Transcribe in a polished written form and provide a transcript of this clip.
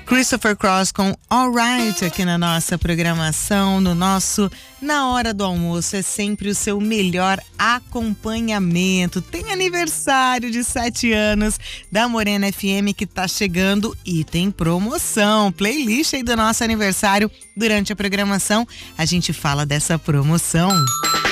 Christopher Cross com Alright aqui na nossa programação, no nosso Na Hora do Almoço. É sempre o seu melhor acompanhamento. Tem aniversário de 7 anos da Morena FM que tá chegando e tem promoção. Playlist aí do nosso aniversário. Durante a programação, a gente fala dessa promoção.